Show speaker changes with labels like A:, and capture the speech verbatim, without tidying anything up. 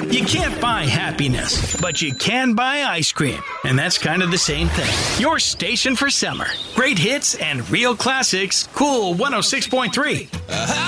A: You can't buy happiness, but you can buy ice cream. And that's kind of the same thing. Your station for summer. Great hits and real classics. Cool one oh six point three.
B: Uh-huh.